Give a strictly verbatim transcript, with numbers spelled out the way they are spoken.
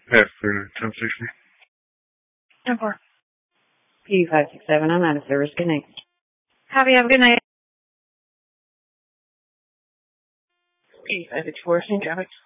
After ten sixty. ten four. P five six seven, I'm out of service. Good night. Happy, have a good night. P five six four, same traffic.